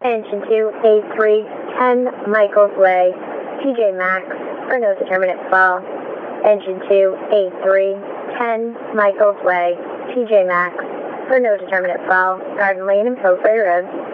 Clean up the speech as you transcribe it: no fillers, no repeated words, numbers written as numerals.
Engine 2, A3, 10 Michaels Way, TJ Maxx, for no determinate fall. Engine 2, A3, 10 Michaels Way, TJ Maxx, for no determinate fall. Garden Lane and Popery Road.